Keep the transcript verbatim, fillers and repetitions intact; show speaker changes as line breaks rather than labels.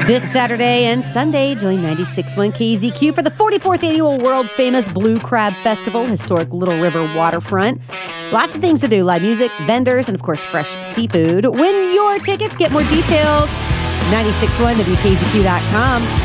This Saturday and Sunday, join ninety-six point one K Z Q for the forty-fourth Annual World Famous Blue Crab Festival, historic Little River waterfront. Lots of things to do, live music, vendors, and of course, fresh seafood. Win your tickets. Get more details, nine six one W K Z Q dot com.